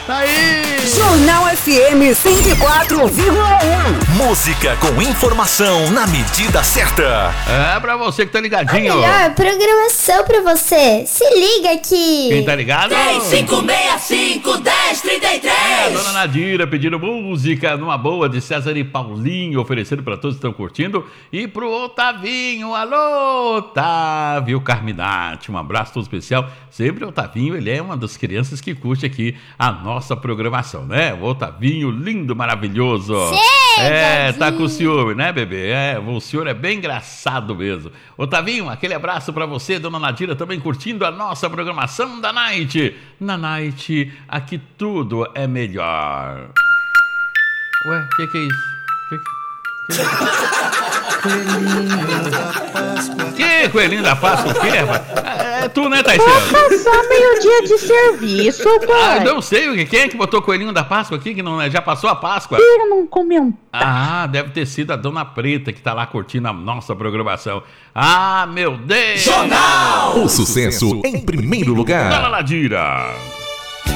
Tá aí! Jornal FM 104,1. Música com informação na medida certa. É pra você que tá ligadinho. A melhor programação pra você. Se liga aqui. Quem tá ligado? 3565-1033. É a dona Nadira pedindo música numa boa de César e Paulinho, oferecendo pra todos que estão curtindo. E pro Otavinho, alô, Otávio Carminati, um abraço todo especial. Sempre o Otavinho, ele é uma das crianças que curte aqui a nossa programação, né? O Otavinho, lindo, maravilhoso. Sim, tá com o ciúme, né, bebê? O senhor é bem engraçado mesmo. Otavinho, aquele abraço pra você, dona Nadira, também curtindo a nossa programação da Night. Na Night, aqui tudo é melhor. Ué, o que é isso? Que coelhinho da Páscoa? O que, rapaz? É tu, né, Taicena? Vou passar meio-dia de serviço, pai. Eu não sei. Quem é que botou coelhinho da Páscoa aqui? Que não, já passou a Páscoa? Ele não comentou. Ah, deve ter sido a Dona Preta que tá lá curtindo a nossa programação. Ah, meu Deus! Jornal! O sucesso em primeiro lugar. Dona Nadira.